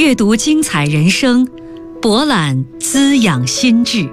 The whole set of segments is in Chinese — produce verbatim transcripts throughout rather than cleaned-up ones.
阅读精彩人生，博览滋养心智。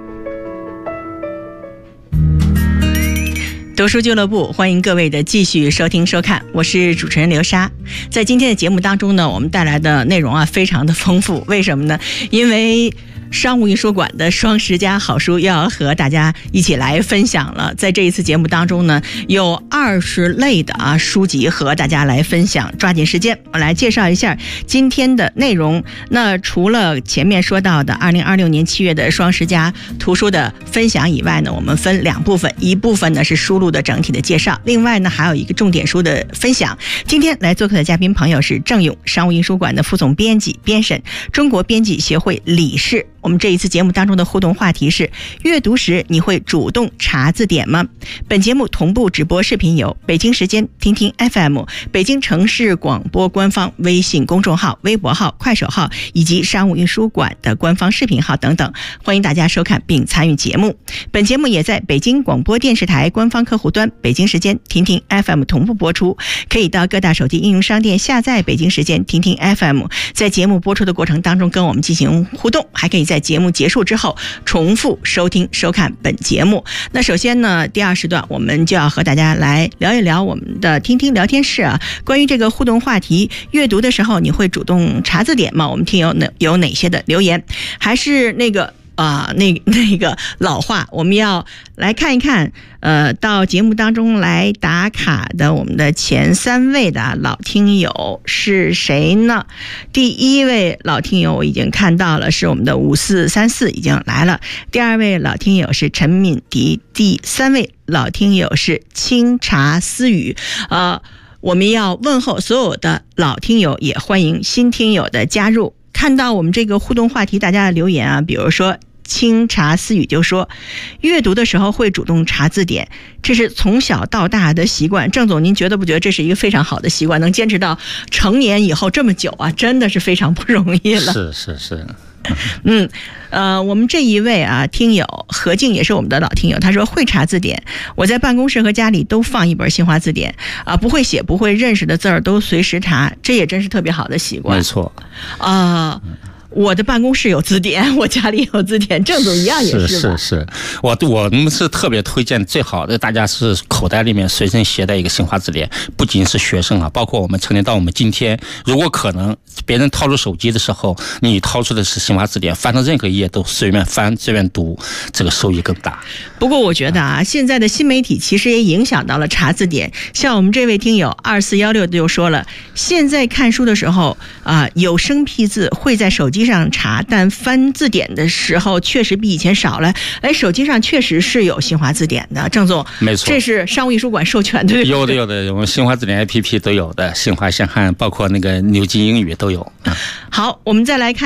读书俱乐部，欢迎各位的继续收听收看，我是主持人刘莎。在今天的节目当中呢，我们带来的内容啊非常的丰富，为什么呢？因为商务印书馆的双十佳好书要和大家一起来分享了。在这一次节目当中呢，有二十类的啊书籍和大家来分享，抓紧时间我来介绍一下今天的内容。那除了前面说到的二零二六年七月的双十佳图书的分享以外呢，我们分两部分，一部分呢是书录的整体的介绍，另外呢还有一个重点书的分享。今天来做客的嘉宾朋友是郑勇，商务印书馆的副总编辑、编审，中国编辑协会理事。我们这一次节目当中的互动话题是：阅读时你会主动查字典吗？本节目同步直播视频由北京时间听听 F M、 北京城市广播官方微信公众号、微博号、快手号以及商务印书馆的官方视频号等等，欢迎大家收看并参与节目。本节目也在北京广播电视台官方客户端北京时间听听 F M 同步播出，可以到各大手机应用商店下载北京时间听听 F M， 在节目播出的过程当中跟我们进行互动，还可以在节目结束之后重复收听收看本节目。那首先呢，第二时段我们就要和大家来聊一聊我们的听听聊天室啊，关于这个互动话题，阅读的时候你会主动查字典吗？我们听友有哪些的留言？还是那个啊、呃，那那个老话，我们要来看一看，呃，到节目当中来打卡的我们的前三位的老听友是谁呢？第一位老听友我已经看到了，是我们的五四三四已经来了。第二位老听友是陈敏迪，第三位老听友是清茶私语。呃，我们要问候所有的老听友，也欢迎新听友的加入。看到我们这个互动话题大家的留言啊，比如说清茶私语就说，阅读的时候会主动查字典，这是从小到大的习惯。郑总，您觉得不觉得这是一个非常好的习惯？能坚持到成年以后这么久啊，真的是非常不容易了。 是是是。 嗯，呃，我们这一位啊听友何静也是我们的老听友，他说会查字典，我在办公室和家里都放一本新华字典啊，不会写不会认识的字儿都随时查，这也真是特别好的习惯。 没错啊。呃我的办公室有字典，我家里有字典，郑总一样也是吧？ 是是是，我我们是特别推荐最好的，大家是口袋里面随身携带一个新华字典，不仅是学生啊，包括我们成年到我们今天，如果可能，别人掏出手机的时候，你掏出的是新华字典，翻到任何一页都随便翻随便读，这个收益更大。 不过我觉得啊，现在的新媒体其实也影响到了查字典。像我们这位听友二四一六就说了，现在看书的时候啊、呃，有生僻字会在手机上查，但翻字典的时候确实比以前少了。哎，手机上确实是有新华字典的，郑总， 没错， 这是商务印书馆授权的。 有的有的，我们新华字典 A P P 都有的，新华现汉，包括那个牛津英语都有。 好，我们再来看